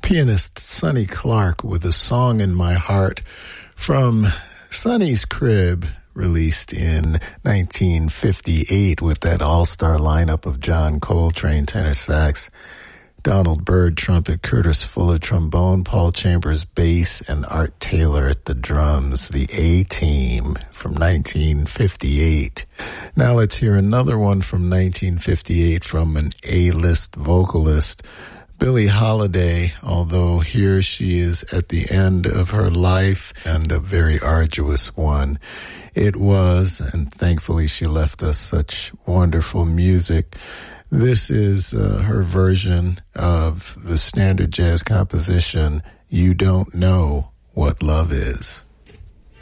Pianist Sonny Clark with A Song in My Heart from Sonny's Crib, released in 1958 with that all-star lineup of John Coltrane, tenor sax, Donald Byrd, trumpet, Curtis Fuller, trombone, Paul Chambers, bass, and Art Taylor at the drums, the A-Team from 1958. Now let's hear another one from 1958 from an A-list vocalist, Billie Holiday, although here she is at the end of her life and a very arduous one. It was, and thankfully she left us such wonderful music. This is her version of the standard jazz composition, You Don't Know What Love Is.